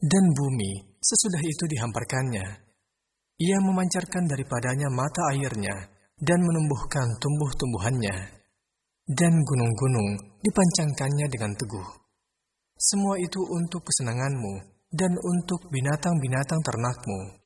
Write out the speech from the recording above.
Dan bumi sesudah itu dihamparkannya. Ia memancarkan daripadanya mata airnya dan menumbuhkan tumbuh-tumbuhannya. Dan gunung-gunung dipancangkannya dengan teguh. Semua itu untuk kesenanganmu dan untuk binatang-binatang ternakmu.